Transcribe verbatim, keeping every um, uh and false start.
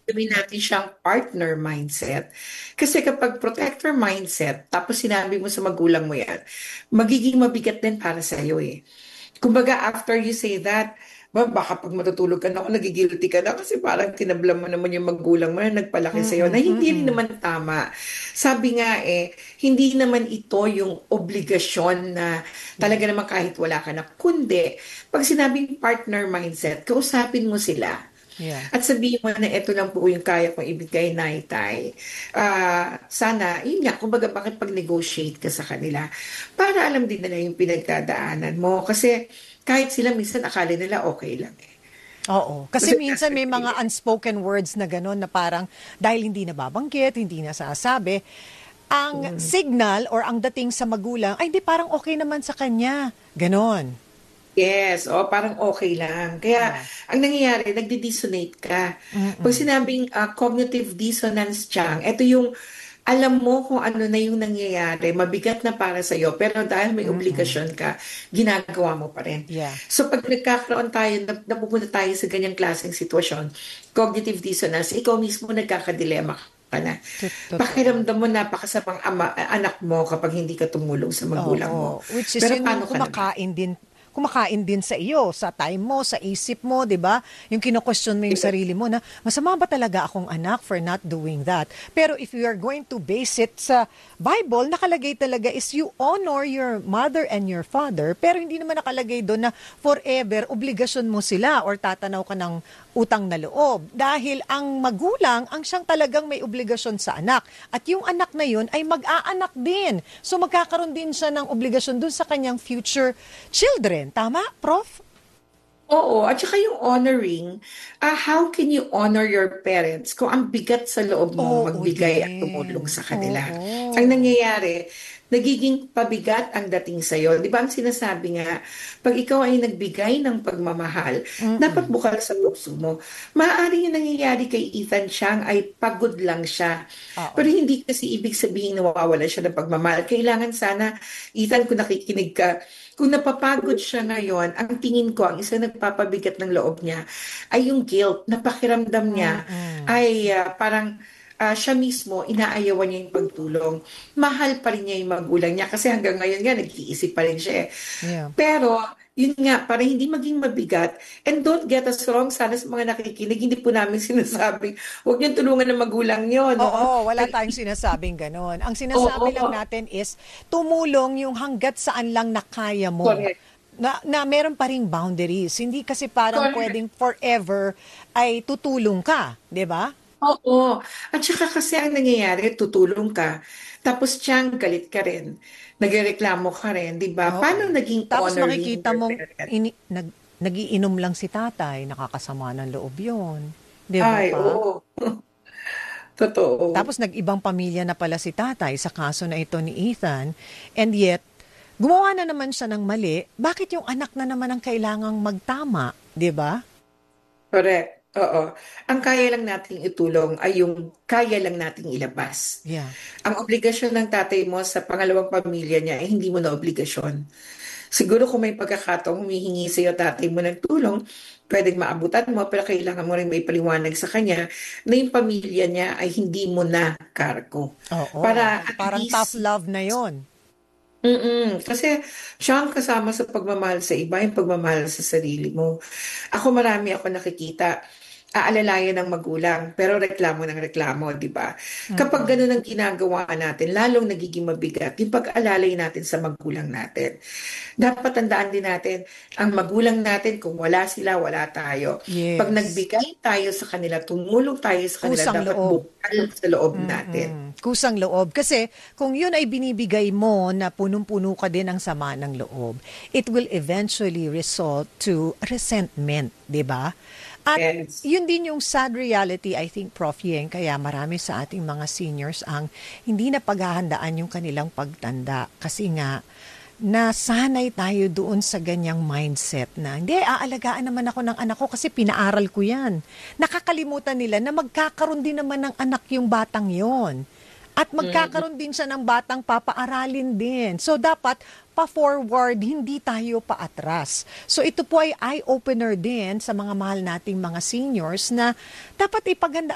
gawin natin siyang partner mindset. Kasi kapag protector mindset, tapos sinabi mo sa magulang mo yan, magiging mabigat din para sa iyo eh. Kumbaga, after you say that, ba, baka pag matutulog ka na ako, nagigilty ka na kasi parang tinabla mo naman yung magulang mo na nagpalaki sa'yo na Mm-mm, hindi rin mm-mm. naman tama. Sabi nga eh, hindi naman ito yung obligasyon na Yeah. talaga naman kahit wala ka na. Kundi, pag sinabing partner mindset, kausapin mo sila. Yeah. At sabihin mo na ito lang po yung kaya kong ibigay, Naitay. Ah, sana, yun nga, kumbaga bakit pag-negotiate ka sa kanila para alam din nila yung pinagdadaanan mo. Kasi kahit sila minsan akala nila okay lang eh. Oo. Kasi Kasi minsan nasa may mga eh. unspoken words na gano'n na parang dahil hindi nababanggit, hindi nasasabi, ang Mm. signal or ang dating sa magulang, ay hindi parang okay naman sa kanya. Ganon. Yes, o parang okay lang. Kaya Yeah. ang nangyayari, nagdi-dissonate ka. Pag Mm-mm. sinabing ah, cognitive dissonance, Chang, ito yung alam mo kung ano na yung nangyayari, mabigat na para sa'yo, pero dahil may Mm-mm. obligasyon ka, ginagawa mo pa rin. Yeah. So pag nagkakaroon tayo, nap- napupunta tayo sa ganyang klaseng sitwasyon, cognitive dissonance, ikaw mismo nagkakadilema ka na. Tot- Totoo. Pakiramdam mo napakasamang ama, anak mo kapag hindi ka tumulong sa magulang mo. Oo, which is Pero yun yung paano ka naman? kumakain din kumakain din sa iyo, sa time mo, sa isip mo, 'di ba? Yung kino-question mo yung sarili mo na masama ba talaga akong anak for not doing that? Pero if you are going to base it sa Bible, nakalagay talaga is you honor your mother and your father, pero hindi naman nakalagay doon na forever obligasyon mo sila or tatanaw ka ng utang na loob. Dahil ang magulang, ang siyang talagang may obligasyon sa anak. At yung anak na yun ay mag-aanak din. So magkakaroon din siya ng obligasyon dun sa kanyang future children. Tama, Prof? Oo, at saka yung honoring, ah, how can you honor your parents kung ang bigat sa loob mong Oo magbigay at tumulong din. sa kanila? Ang Oo. nangyayari, nagiging pabigat ang dating sa'yo. Di ba ang sinasabi nga, pag ikaw ay nagbigay ng pagmamahal, dapat Mm-mm. bukal sa puso mo. Maaaring yung nangyayari kay Ethan Chang ay pagod lang siya. Oo. Pero hindi kasi ibig sabihin nawawala siya ng pagmamahal. Kailangan sana, Ethan, kung nakikinig ka, kung napapagod siya ngayon, ang tingin ko, ang isa nagpapabigat ng loob niya ay yung guilt na pakiramdam niya Mm-mm. ay ah, parang ah, siya mismo, inaayawan niya yung pagtulong. Mahal pa rin niya yung magulang niya kasi hanggang ngayon nga, nag-iisip pa rin siya eh. Yeah. Pero, yun nga, para hindi maging mabigat, and don't get us wrong, sana sa mga nakikinig, hindi po namin sinasabing, huwag niyong tulungan ng magulang niyo, no? Oo, wala Nag- tayong sinasabing ganon. Ang sinasabi lang Oo, natin is tumulong yung hanggat saan lang na kaya mo. correct. Na, na meron pa ring boundaries. Hindi kasi parang Correct. pwedeng forever ay tutulong ka, 'di ba? Oo. At saka kasi ang nangyayari, tutulong ka, tapos tiyang galit ka rin, nagreklamo ka rin, di ba? Paano Oo. naging Tapos honoring makikita your mong parent? ini, nag, nagiinom lang si tatay, nakakasama ng loob 'yon. 'Di ba Ay, pa? oo. Totoo. Tapos nag-ibang pamilya na pala si tatay sa kaso na ito ni Ethan, and yet gumawa na naman siya ng mali. Bakit yung anak na naman ang kailangang magtama, 'di ba? Correct. Oo. Ang kaya lang nating itulong ay yung kaya lang nating ilabas. Yeah. Ang obligasyon ng tatay mo sa pangalawang pamilya niya ay hindi mo na obligasyon. Siguro kung may pagkakataong humihingi sa iyo tatay mo ng tulong, pwedeng maabutan mo, pero kailangan mo rin may paliwanag sa kanya na yung pamilya niya ay hindi mo na kargo. Oo. Para at Parang tough least, love na 'yon. mm kasi siya ang kasama sa pagmamahal sa iba, yung pagmamahal sa sarili mo. Ako marami ako nakikita, aalalayan ng magulang, pero reklamo ng reklamo, di ba? Kapag Mm-mm. ganun ang ginagawa natin, lalong nagiging mabigat yung pag-alalay natin sa magulang natin. Dapat tandaan din natin, ang magulang natin, kung wala sila, wala tayo. Pag Yes. nagbigay tayo sa kanila, tumulong tayo sa kanila, Kusang dapat loob. bukal sa loob natin. Mm-mm. Kusang loob. Kasi kung yun ay binibigay mo na punong-puno ka din ng sama ng loob, it will eventually result to resentment, di ba? At Yes. yun din yung sad reality, I think, Prof Yeng, kaya marami sa ating mga seniors ang hindi na paghahandaan yung kanilang pagtanda. Kasi nga, nasanay tayo doon sa ganyang mindset na, hindi, aalagaan naman ako ng anak ko kasi pinaaral ko yan. Nakakalimutan nila na magkakaroon din naman ng anak yung batang yon. At Mm. magkakaroon din siya ng batang papaaralin din. So dapat pa-forward, hindi tayo paatras. So ito po ay eye-opener din sa mga mahal nating mga seniors na dapat ipaganda